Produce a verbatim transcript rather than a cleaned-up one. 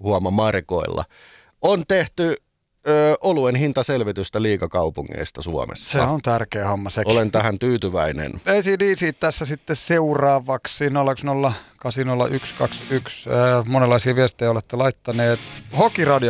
huoma Markoilla. On tehty ö, oluen hintaselvitystä liigakaupungeista Suomessa. Se on tärkeä homma sekin. Olen tähän tyytyväinen. A C D C tässä sitten seuraavaksi nolla yksi nolla kahdeksan nolla yksi kaksi yksi. Monenlaisia viestejä olette laittaneet. Hokiradio